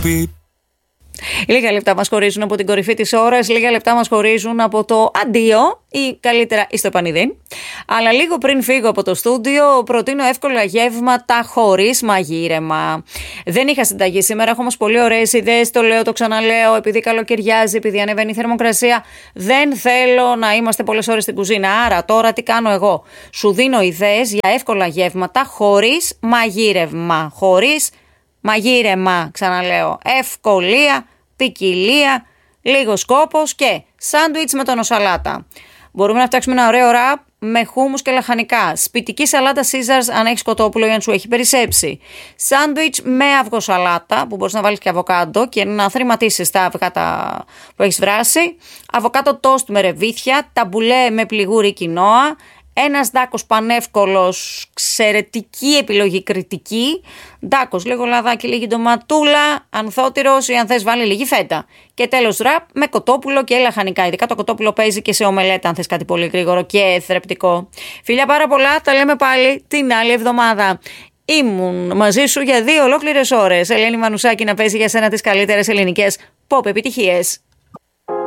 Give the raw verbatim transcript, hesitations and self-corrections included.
Ευρώπη. Λίγα λεπτά μας χωρίζουν από την κορυφή της ώρας, λίγα λεπτά μας χωρίζουν από το αντίο ή καλύτερα εις το επανειδήν. Αλλά λίγο πριν φύγω από το στούντιο προτείνω εύκολα γεύματα χωρίς μαγείρεμα. Δεν είχα συνταγή σήμερα, έχω όμως πολύ ωραίες ιδέες, το λέω, το ξαναλέω, επειδή καλοκαιριάζει, επειδή ανεβαίνει η θερμοκρασία. Δεν θέλω να είμαστε πολλές ώρες στην κουζίνα, άρα τώρα τι κάνω εγώ? Σου δίνω ιδέες για εύκολα γεύματα χωρίς μαγείρευμα, χωρίς μαγείρεμα, ξαναλέω, ευκολία, ποικιλία, λίγος κόπος και σάντουιτς με τονοσαλάτα. Μπορούμε να φτιάξουμε ένα ωραίο ραπ με χούμους και λαχανικά. Σπιτική σαλάτα Caesars αν έχεις κοτόπουλο ή αν σου έχει περισσέψει. Σάντουιτς με αυγοσαλάτα που μπορείς να βάλεις και αβοκάντο και να θρηματίσεις τα αυγά που έχεις βράσει. Αβοκάτο τόστ με ρεβίθια, ταμπουλέ με πληγούρι κοινόα. Ένας ντάκος πανεύκολος, εξαιρετική επιλογή κριτική. Ντάκος, λίγο λαδάκι, λίγη ντοματούλα, ανθότυρος ή αν θες βάλει λίγη φέτα. Και τέλος ραπ με κοτόπουλο και λαχανικά. Ειδικά το κοτόπουλο παίζει και σε ομελέτα αν θες κάτι πολύ γρήγορο και θρεπτικό. Φιλιά πάρα πολλά, τα λέμε πάλι την άλλη εβδομάδα. Ήμουν μαζί σου για δύο ολόκληρες ώρες. Ελένη Μανουσάκη να παίζει για σένα τις καλύτερες ελληνικές pop επιτυχίες.